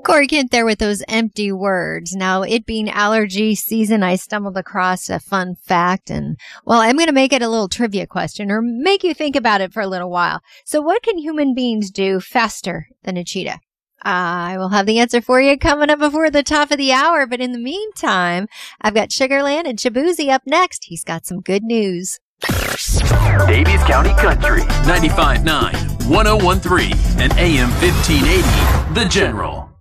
Corey Kent there with those empty words. Now, it being allergy season, I stumbled across a fun fact, and, well, I'm going to make it a little trivia question or make you think about it for a little while. So what can human beings do faster than a cheetah? I will have the answer for you coming up before the top of the hour, but in the meantime, I've got Sugarland and Shabuzi up next. He's got some good news. Davies County Country 95.9, 101.3, and AM 1580, The General.